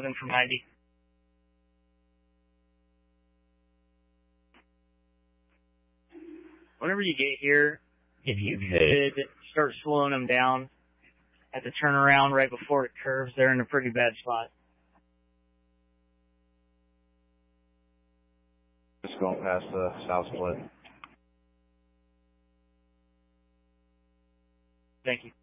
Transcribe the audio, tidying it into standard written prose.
looking from 90. Whenever you get here, if you could start slowing them down at the turnaround right before it curves, they're in a pretty bad spot. Just going past the south split. Thank you.